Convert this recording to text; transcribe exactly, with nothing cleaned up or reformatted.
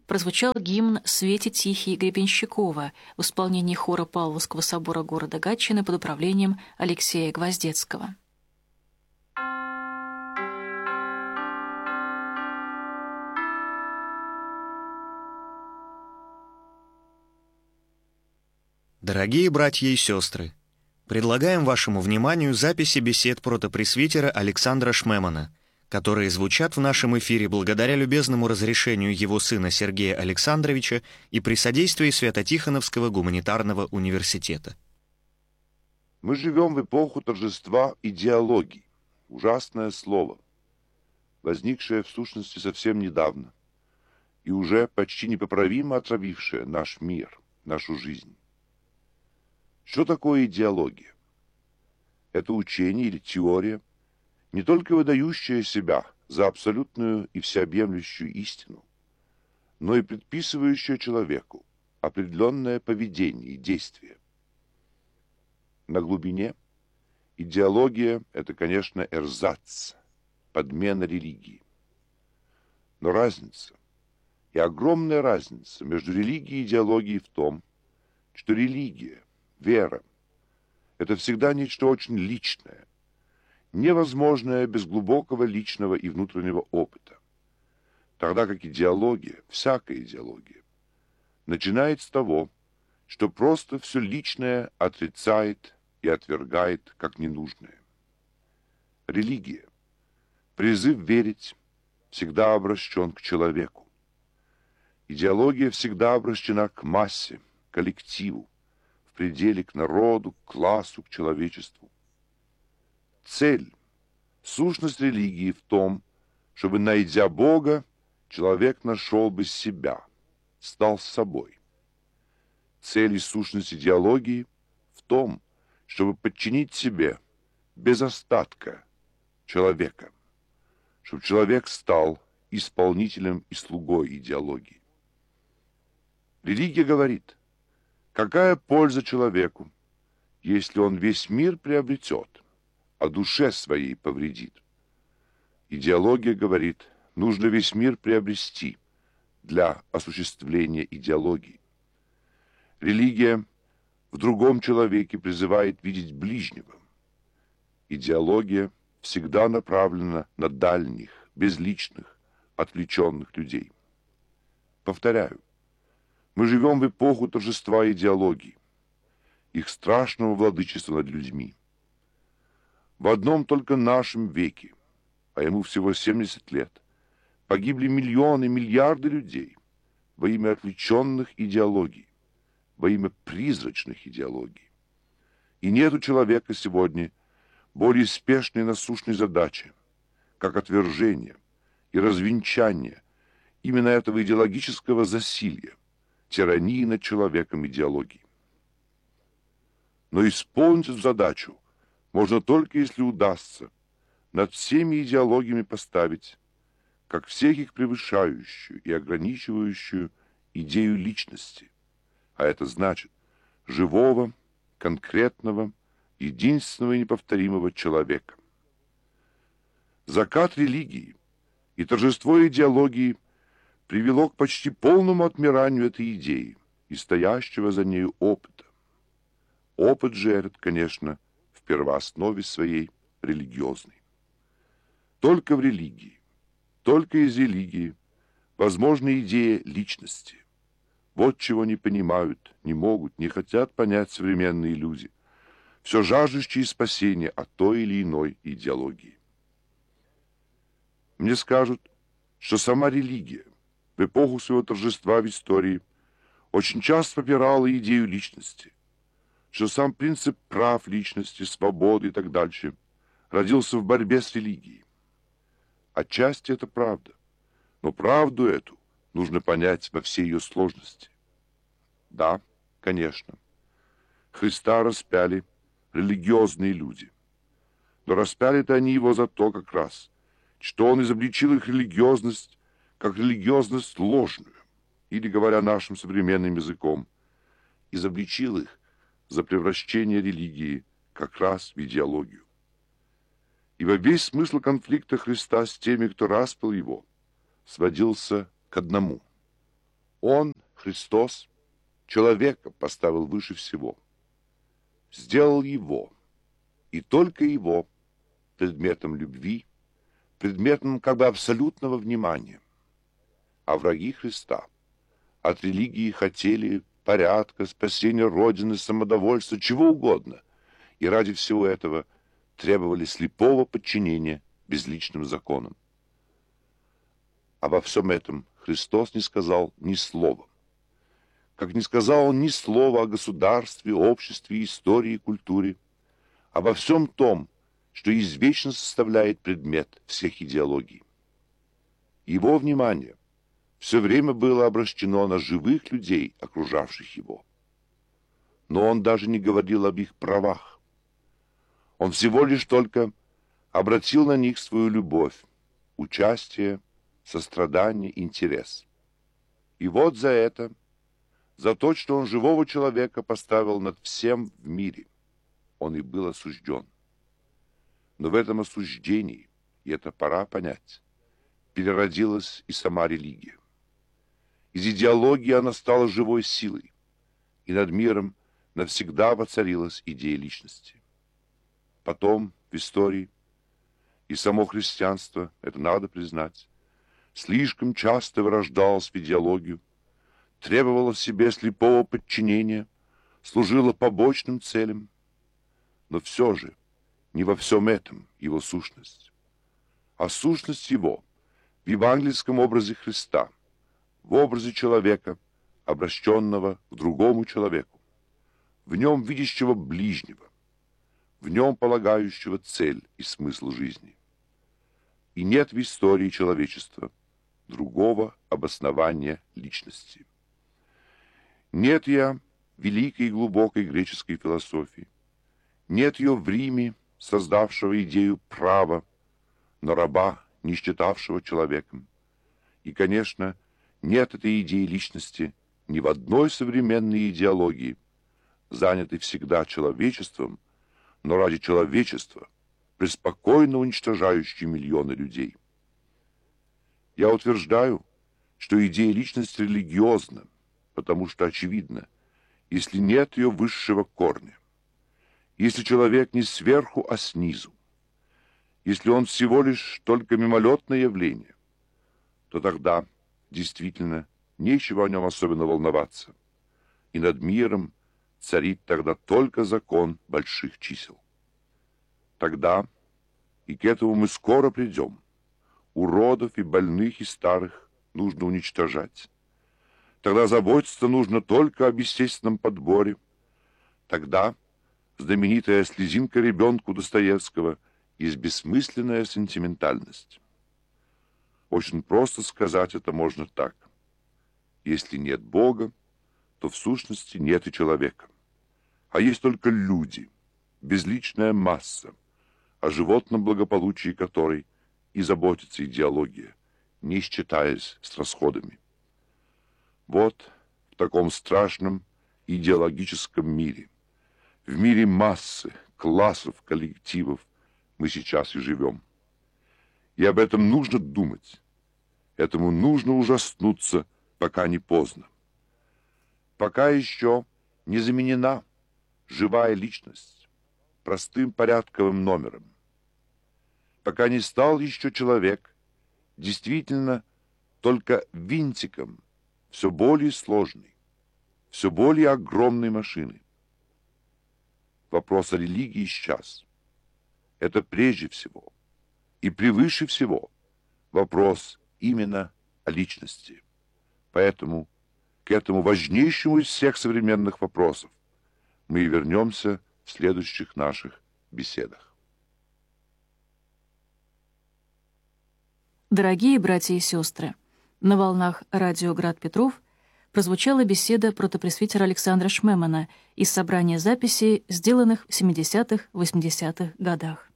прозвучал гимн «Свете тихий» Гребенщикова в исполнении хора Павловского собора города Гатчины под управлением Алексея Гвоздецкого. Дорогие братья и сестры, предлагаем вашему вниманию записи бесед протопресвитера Александра Шмемана, которые звучат в нашем эфире благодаря любезному разрешению его сына Сергея Александровича и при содействии Свято-Тихоновского гуманитарного университета. Мы живем в эпоху торжества идеологий. Ужасное слово, возникшее в сущности совсем недавно и уже почти непоправимо отравившее наш мир, нашу жизнь. Что такое идеология? Это учение или теория, не только выдающая себя за абсолютную и всеобъемлющую истину, но и предписывающая человеку определенное поведение и действие. На глубине идеология – это, конечно, эрзац, подмена религии. Но разница, и огромная разница между религией и идеологией в том, что религия, вера – это всегда нечто очень личное, невозможное без глубокого личного и внутреннего опыта. Тогда как идеология, всякая идеология, начинает с того, что просто все личное отрицает и отвергает как ненужное. Религия, призыв верить, всегда обращен к человеку. Идеология всегда обращена к массе, коллективу, в пределе к народу, к классу, к человечеству. Цель, сущность религии в том, чтобы, найдя Бога, человек нашел бы себя, стал собой. Цель и сущность идеологии в том, чтобы подчинить себе, без остатка, человека, чтобы человек стал исполнителем и слугой идеологии. Религия говорит, какая польза человеку, если он весь мир приобретет, а душе своей повредит. Идеология говорит, нужно весь мир приобрести для осуществления идеологии. Религия в другом человеке призывает видеть ближнего. Идеология всегда направлена на дальних, безличных, отвлеченных людей. Повторяю, мы живем в эпоху торжества идеологии, их страшного владычества над людьми. В одном только нашем веке, а ему всего семьдесят лет, погибли миллионы, миллиарды людей во имя отвлеченных идеологий, во имя призрачных идеологий. И нет у человека сегодня более спешной насущной задачи, как отвержение и развенчание именно этого идеологического засилья, тирании над человеком идеологии. Но исполнить эту задачу можно только если удастся над всеми идеологиями поставить, как всех их превышающую и ограничивающую идею личности, а это значит живого, конкретного, единственного и неповторимого человека. Закат религии и торжество идеологии привело к почти полному отмиранию этой идеи и стоящего за нею опыта. Опыт же этот, конечно, в первооснове своей религиозный. Только в религии, только из религии возможна идея личности. Вот чего не понимают, не могут, не хотят понять современные люди, все жаждущие спасения от той или иной идеологии. Мне скажут, что сама религия в эпоху своего торжества в истории очень часто попирала идею личности, что сам принцип прав личности, свободы и так дальше родился в борьбе с религией. Отчасти это правда, но правду эту нужно понять во всей ее сложности. Да, конечно, Христа распяли религиозные люди, но распяли-то они его за то как раз, что он изобличил их религиозность как религиозность ложную, или, говоря нашим современным языком, изобличил их за превращение религии как раз в идеологию. Ибо весь смысл конфликта Христа с теми, кто распял его, сводился к одному. Он, Христос, человека поставил выше всего. Сделал его, и только его, предметом любви, предметом как бы абсолютного внимания. А враги Христа от религии хотели порядка, спасения Родины, самодовольства, чего угодно. И ради всего этого требовали слепого подчинения безличным законам. Обо всем этом Христос не сказал ни слова. Как не сказал он ни слова о государстве, обществе, истории и культуре, обо всем том, что извечно составляет предмет всех идеологий. Его внимание все время было обращено на живых людей, окружавших его. Но он даже не говорил об их правах. Он всего лишь только обратил на них свою любовь, участие, сострадание, интерес. И вот за это, за то, что он живого человека поставил над всем в мире, он и был осужден. Но в этом осуждении, и это пора понять, переродилась и сама религия. Из идеологии она стала живой силой, и над миром навсегда воцарилась идея личности. Потом, в истории, и само христианство, это надо признать, слишком часто вырождалось в идеологию, требовало в себе слепого подчинения, служило побочным целям. Но все же не во всем этом его сущность, а сущность его в евангельском образе Христа, в образе человека, обращенного к другому человеку, в нем видящего ближнего, в нем полагающего цель и смысл жизни. И нет в истории человечества другого обоснования личности. Нет я великой и глубокой греческой философии, нет ее в Риме, создавшего идею права, но раба, не считавшего человеком. И, конечно, нет этой идеи личности ни в одной современной идеологии, занятой всегда человечеством, но ради человечества, преспокойно уничтожающей миллионы людей. Я утверждаю, что идея личности религиозна, потому что очевидно, если нет ее высшего корня, если человек не сверху, а снизу, если он всего лишь только мимолетное явление, то тогда действительно нечего о нем особенно волноваться, и над миром царит тогда только закон больших чисел. Тогда, и к этому мы скоро придем, уродов и больных и старых нужно уничтожать. Тогда заботиться нужно только об естественном подборе. Тогда знаменитая слезинка ребенку Достоевского есть бессмысленная сентиментальность. Очень просто сказать это можно так. Если нет Бога, то в сущности нет и человека. А есть только люди, безличная масса, о животном благополучии которой и заботится идеология, не считаясь с расходами. Вот в таком страшном идеологическом мире, в мире массы, классов, коллективов мы сейчас и живем. И об этом нужно думать. Этому нужно ужаснуться, пока не поздно. Пока еще не заменена живая личность простым порядковым номером. Пока не стал еще человек действительно только винтиком все более сложной, все более огромной машины. Вопрос о религии сейчас – это прежде всего и превыше всего вопрос именно о личности. Поэтому к этому важнейшему из всех современных вопросов мы и вернемся в следующих наших беседах. Дорогие братья и сестры, на волнах радио «Град Петров» прозвучала беседа протопресвитера Александра Шмемана из собрания записей, сделанных в семидесятых-восьмидесятых годах.